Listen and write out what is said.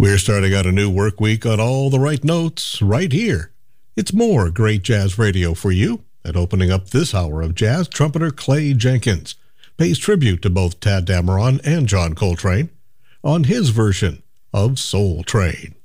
We're starting out a new work week on all the right notes right here. It's more great jazz radio for you. And opening up this hour of jazz, trumpeter Clay Jenkins pays tribute to both Tadd Dameron and John Coltrane on his version of Soul Train.